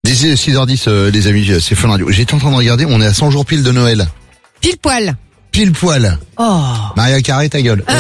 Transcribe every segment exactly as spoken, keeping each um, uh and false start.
D'ici six heures dix, euh, les amis, c'est Fun Radio. J'étais en train de regarder, on est à cent jours pile de Noël. Pile poil. Pile poil. Oh. Maria Carré, ta gueule.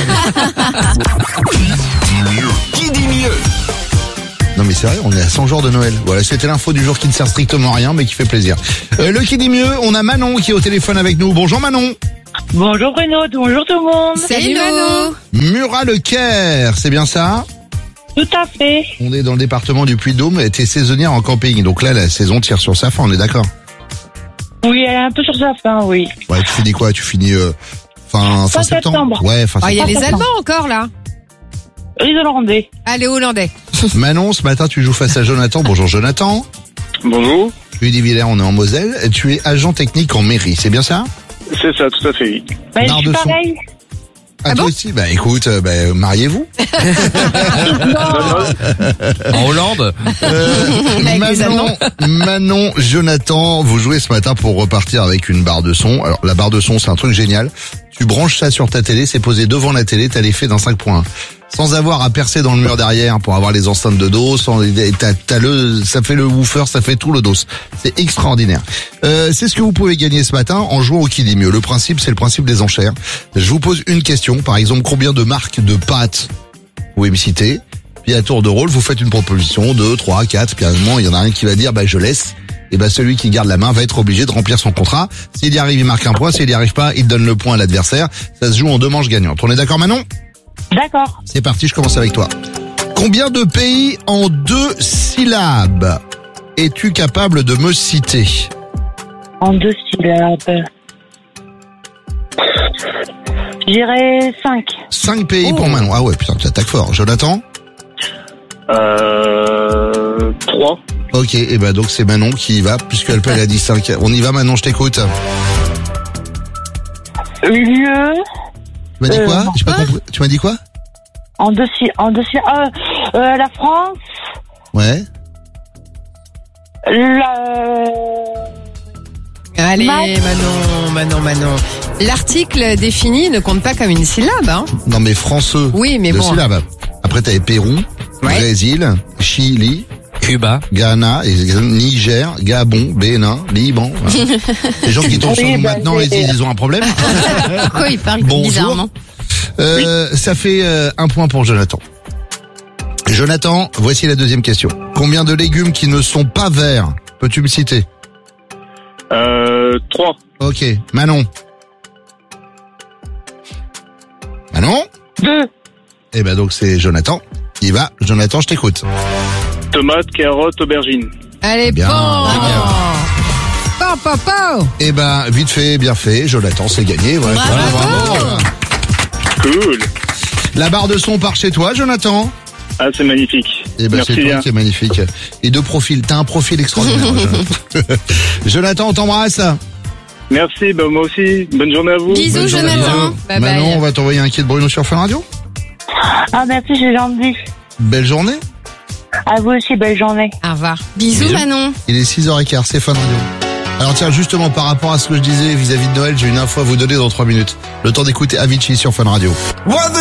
Qui dit mieux? Non mais c'est vrai, on est à cent jours de Noël. Voilà, c'était l'info du jour qui ne sert strictement à rien, mais qui fait plaisir. Euh, le qui dit mieux, on a Manon qui est au téléphone avec nous. Bonjour Manon. Bonjour Bruno, bonjour tout le monde. Salut Manon. Murat Le Caire, c'est bien ça? Tout à fait. On est dans le département du Puy-de-Dôme et t'es saisonnière en camping. Donc là, la saison tire sur sa fin, on est d'accord? Oui, elle est un peu sur sa fin, oui. Ouais, tu finis quoi? Tu finis euh, fin, fin Fin septembre. septembre. Ouais, fin Oh, il y a septembre. les Allemands encore là. Les Hollandais. Allez, Hollandais. Manon, ce matin, tu joues face à Jonathan. Bonjour Jonathan. Bonjour, Tu es d'Ivillers, on est en Moselle. Tu es agent technique en mairie, c'est bien ça? c'est ça, tout à fait, oui. Bah, je Barre suis de son. pareil. Ah, Ah toi bon aussi? Bah écoute, euh, bah, mariez-vous. En Hollande? Euh, Avec les Manon, Manon, Jonathan, vous jouez ce matin pour repartir avec une barre de son. Alors la barre de son, c'est un truc génial. Tu branches ça sur ta télé, c'est posé devant la télé, t'as l'effet d'un cinq point un. Sans avoir à percer dans le mur derrière pour avoir les enceintes de dos, sans, t'as, t'as le, ça fait le woofer, ça fait tout le dos. C'est extraordinaire. Euh, c'est ce que vous pouvez gagner ce matin en jouant au qui dit mieux. Le principe, c'est le principe des enchères. Je vous pose une question, par exemple, combien de marques de pâtes vous pouvez me citer? Puis à tour de rôle, vous faites une proposition, deux, trois, quatre, puis à un moment, il y en a un qui va dire, bah je laisse. Et bah celui qui garde la main va être obligé de remplir son contrat. S'il y arrive, il marque un point. S'il y arrive pas, il donne le point à l'adversaire. Ça se joue en deux manches gagnantes. On est d'accord Manon? D'accord. C'est parti, je commence avec toi. Combien de pays en deux syllabes es-tu capable de me citer? En deux syllabes. Je dirais cinq. Cinq pays Oh. pour Manon. Ah ouais, putain, tu attaques fort. Jonathan? Euh, trois. Ok, et ben donc c'est Manon qui y va, puisqu'elle peut, elle a dit cinq. On y va Manon, je t'écoute. Lieu. Tu m'as dit Euh, quoi? J'ai pas quoi compris. Tu m'as dit quoi? En deux syllabes. En deux syllabes. Euh, euh, la France. Ouais. La... Allez, Ma- Manon, Manon, Manon. L'article défini ne compte pas comme une syllabe, hein. Non mais français. Oui, mais Deux bon. syllabes. Après t'avais Pérou, Ouais. Brésil, Chili, Cuba. Ghana, et Niger, Gabon, Bénin, Liban. Voilà. Les gens qui tombent sur Oui, nous bah, maintenant, c'est- ils, ils ont un problème. Pourquoi il parle Bonjour. bizarrement? Euh, Ça fait euh, un point pour Jonathan. Jonathan, voici la deuxième question. Combien de légumes qui ne sont pas verts peux-tu me citer? Euh, trois. Ok, Manon. Manon? Deux. Eh ben donc c'est Jonathan qui y va. Jonathan, je t'écoute. Tomates, carottes, aubergines. Allez, Bien, bon. très bien. Pau, pau, pau. Eh ben vite fait, bien fait. Jonathan, c'est gagné. Voilà. Bravo. Voilà. Cool. La barre de son part chez toi, Jonathan. Ah, c'est magnifique. Eh ben Merci c'est toi bien. qui est magnifique. Et de profil, t'as un profil extraordinaire. Jonathan. Jonathan, on t'embrasse. Merci, bah, moi aussi. Bonne journée à vous. Bisous, Bonne journée. Jonathan. Bye Manon, bye. on va t'envoyer un kit Bruno sur Fun Radio. Ah, merci, c'est gentil. Belle journée. À vous aussi, belle journée. Au revoir. Bisous, Bisous. Manon. Il est six heures quinze, c'est Fun Radio. Alors tiens, justement par rapport à ce que je disais vis-à-vis de Noël, j'ai une info à vous donner dans trois minutes. Le temps d'écouter Avicii sur Fun Radio.